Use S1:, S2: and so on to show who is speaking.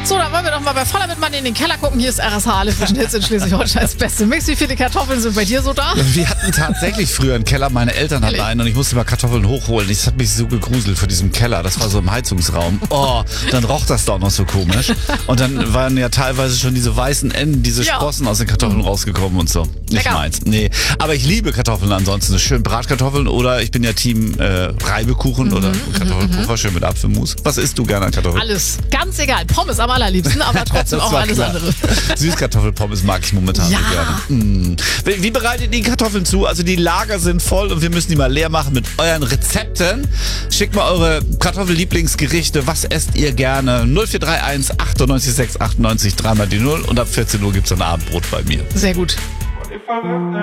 S1: So, dann wollen wir doch mal bei voller Mann in den Keller gucken. Hier ist RSH, alle frischen Hits in Schleswig-Holsteins beste Mix. Wie viele Kartoffeln sind bei dir so da?
S2: Wir hatten tatsächlich früher einen Keller. Meine Eltern hatten einen und ich musste mal Kartoffeln hochholen. Das hat mich so gegruselt vor diesem Keller. Das war so im Heizungsraum. Oh, dann roch das da auch noch so komisch. Und dann waren ja teilweise schon diese weißen Enden, diese Sprossen aus den Kartoffeln rausgekommen und so. Nicht
S1: Lecker.
S2: meins. Nee. Aber ich liebe Kartoffeln ansonsten. Schön Bratkartoffeln oder ich bin ja Team Reibekuchen oder Kartoffelpuffer, schön mit Apfelmus. Was isst du gerne an Kartoffeln?
S1: Alles. Ganz egal. Pommes am allerliebsten, aber trotzdem
S2: Das
S1: auch
S2: war
S1: alles
S2: klar.
S1: andere.
S2: Süßkartoffelpommes mag ich momentan so gerne. Wie bereitet ihr die Kartoffeln zu? Also die Lager sind voll und wir müssen die mal leer machen mit euren Rezepten. Schickt mal eure Kartoffel-Lieblingsgerichte. Was esst ihr gerne? 0431 98 6 98 3 mal die 0 und ab 14 Uhr gibt's ein Abendbrot bei mir.
S1: Sehr gut.